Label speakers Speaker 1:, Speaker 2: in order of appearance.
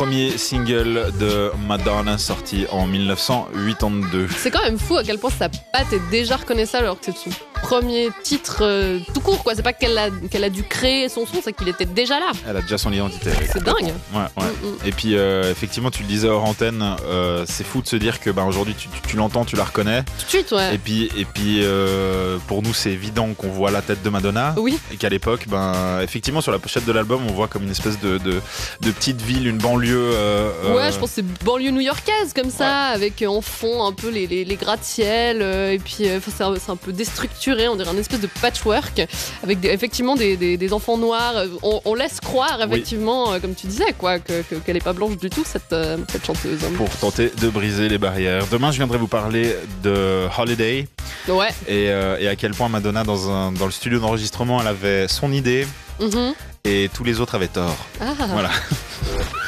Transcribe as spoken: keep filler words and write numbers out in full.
Speaker 1: premier single de Madonna sorti en mille neuf cent quatre-vingt-deux.
Speaker 2: C'est quand même fou à quel point sa patte est déjà reconnaissable alors que c'est son premier titre euh, tout court, quoi. C'est pas qu'elle a, qu'elle a dû créer son son, c'est qu'il était déjà là.
Speaker 1: Elle a déjà son identité.
Speaker 2: C'est dingue.
Speaker 1: Ouais, ouais. Mm-hmm. Et puis euh, effectivement, tu le disais hors antenne, euh, c'est fou de se dire que bah, aujourd'hui tu, tu, tu l'entends, tu la reconnais.
Speaker 2: Tout de suite, ouais.
Speaker 1: Et puis, et puis euh, pour nous, c'est évident qu'on voit la tête de Madonna.
Speaker 2: Oui.
Speaker 1: Et qu'à l'époque, ben, effectivement, sur la pochette de l'album, on voit comme une espèce de, de, de petite ville, une banlieue. Euh,
Speaker 2: ouais,
Speaker 1: euh...
Speaker 2: je pense que c'est banlieue new-yorkaise comme ça, ouais. Avec en fond un peu les, les, les gratte-ciel. Euh, et puis, euh, c'est, un, c'est un peu déstructuré, on dirait un espèce de patchwork avec des, effectivement des, des, des enfants noirs. On, on laisse croire, effectivement, oui. euh, comme tu disais, quoi, que, que, qu'elle n'est pas blanche du tout, cette, euh, cette chanteuse.
Speaker 1: Pour tenter de briser les barrières. Demain, je viendrai vous parler de Holiday.
Speaker 2: Ouais.
Speaker 1: Et, euh, et à quel point Madonna, dans, un, dans le studio d'enregistrement, elle avait son idée. Mm-hmm. Et tous les autres avaient tort.
Speaker 2: Ah.
Speaker 1: Voilà.